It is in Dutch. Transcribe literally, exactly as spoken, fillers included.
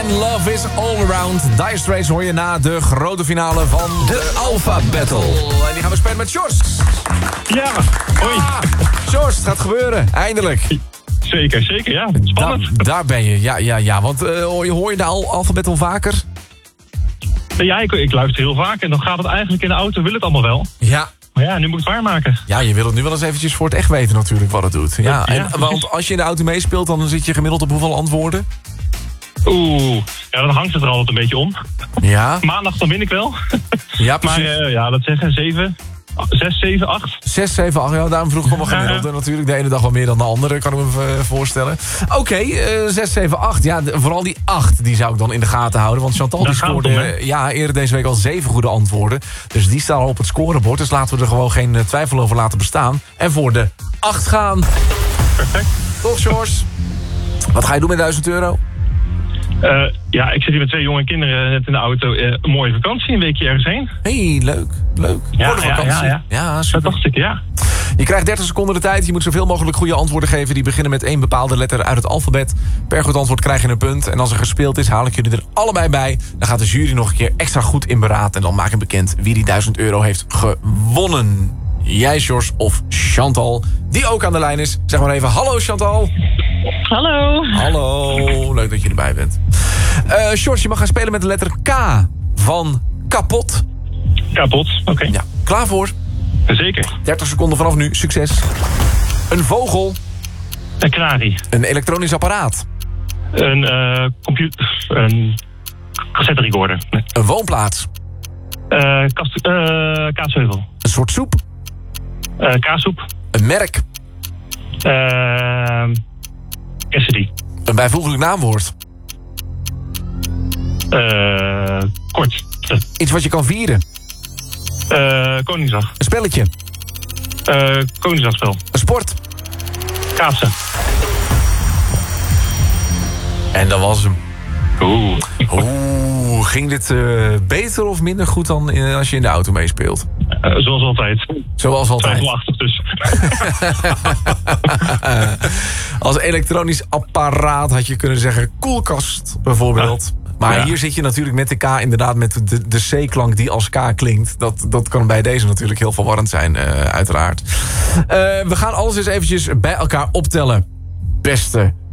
en Love is All Around. Dire Straits hoor je na de grote finale van de Alpha Battle. En die gaan we spelen met Sjors. Ja, hoi. Ah, Sjors, het gaat gebeuren. Eindelijk. Zeker, zeker, ja. Spannend. Da daar ben je, ja, ja, ja. Want uh, hoor, je, hoor je de Al Alpha Battle vaker? Ja, ik, ik luister heel vaak en dan gaat het eigenlijk in de auto, wil het allemaal wel. Ja. Maar ja, nu moet ik het waarmaken. Ja, je wil het nu wel eens eventjes voor het echt weten natuurlijk wat het doet. Ja, en, ja, want als je in de auto meespeelt, dan zit je gemiddeld op hoeveel antwoorden? Oeh, ja, dan hangt het er altijd een beetje om. Ja. Maandag dan win ik wel. Ja, precies. Maar uh, ja, dat zeggen zeven, zes, zeven, acht. Zes, zeven, acht, ja, daarom vroeg ik allemaal gemiddeld. En natuurlijk de ene dag wel meer dan de andere, kan ik me voorstellen. Oké, okay, uh, zes, zeven, acht. Ja, de, vooral die acht, die zou ik dan in de gaten houden. Want Chantal die scoorde uh, ja, eerder deze week al zeven goede antwoorden. Dus die staan al op het scorebord. Dus laten we er gewoon geen uh, twijfel over laten bestaan. En voor de acht gaan. Perfect. Toch, Sjors? Wat ga je doen met duizend euro? Uh, ja, ik zit hier met twee jonge kinderen net in de auto. Uh, een mooie vakantie, een weekje ergens heen. Hey, leuk, leuk. Ja, voor de vakantie. Ja, ja, ja. ja super. Fantastisch, ja. Je krijgt dertig seconden de tijd. Je moet zoveel mogelijk goede antwoorden geven. Die beginnen met één bepaalde letter uit het alfabet. Per goed antwoord krijg je een punt. En als er gespeeld is, haal ik jullie er allebei bij. Dan gaat de jury nog een keer extra goed in beraad. En dan maak ik bekend wie die duizend euro heeft gewonnen. Jij, Sjors of Chantal, die ook aan de lijn is. Zeg maar even hallo, Chantal. Hallo. Hallo, leuk dat je erbij bent. Uh, Sjors, je mag gaan spelen met de letter K van kapot. Kapot, oké. Okay. Ja, klaar voor? Zeker. dertig seconden vanaf nu, succes. Een vogel. Een kanarie. Een elektronisch apparaat. Een uh, computer... Een cassette recorder. Nee. Een woonplaats. Uh, kast, uh, kaasheuvel. Een soort soep. Uh, kaassoep. Een merk. Uh, Cassidy. Een bijvoeglijk naamwoord. Uh, kort. Uh. Iets wat je kan vieren. Uh, Koningsdag. Een spelletje. Uh, Koningsdagspel. Een sport. Kaatsen. En dat was hem. Oeh. Oeh, ging dit uh, beter of minder goed dan uh, als je in de auto meespeelt? Uh, zoals altijd. Zoals altijd. twijfelachtig dus. Als elektronisch apparaat had je kunnen zeggen koelkast bijvoorbeeld. Ja. Maar ja. Hier zit je natuurlijk met de K, inderdaad met de, de C-klank die als K klinkt. Dat, dat kan bij deze natuurlijk heel verwarrend zijn, uh, uiteraard. Uh, we gaan alles eens eventjes bij elkaar optellen. Beste